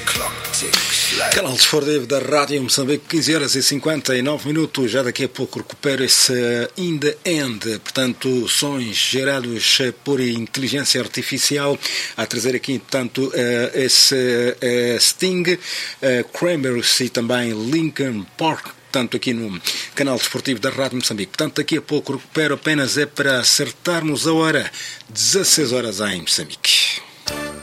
Canal Desportivo da Rádio Moçambique, 15 horas e 59 minutos. Já daqui a pouco recupero esse In The End, portanto, sons gerados por inteligência artificial, a trazer aqui, portanto, esse Sting, Cranberries e também Linkin Park, portanto, aqui no Canal Desportivo da Rádio Moçambique. Portanto, daqui a pouco recupero, apenas é para acertarmos a hora, 16 horas em Moçambique.